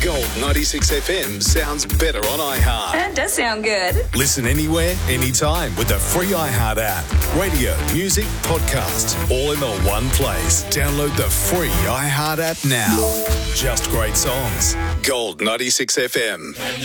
Gold 96 FM sounds better on iHeart. That does sound good. Listen anywhere, anytime with the free iHeart app. Radio, music, podcasts, all in the one place. Download the free iHeart app now. Just great songs. Gold 96 FM.